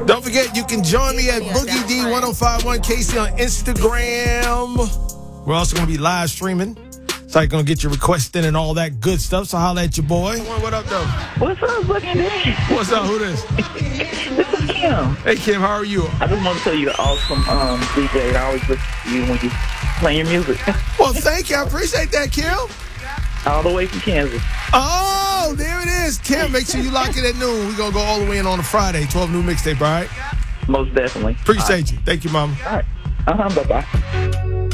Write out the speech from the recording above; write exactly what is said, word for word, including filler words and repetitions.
Don't forget, you can join me at Boogie D ten fifty-one K C on Instagram. We're also going to be live streaming. So you're going to get your requests in and all that good stuff. So holla at your boy. What up, though? What's up, Boogie D? What's up? Who this? This is Kim. Hey, Kim, how are you? I just want to tell you the awesome um, D J. I always listen to you when you play your music. Well, thank you. I appreciate that, Kim. All the way from Kansas. Oh, there it is. Kim, make sure you lock it at noon. We're going to go all the way in on a Friday. twelve new mixtape, all right? Most definitely. Appreciate right. you. Thank you, Mama. All right. Uh-huh. Bye-bye.